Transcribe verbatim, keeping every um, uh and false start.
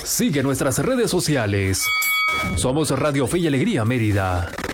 Sigue nuestras redes sociales. Somos Radio Fe y Alegría Mérida.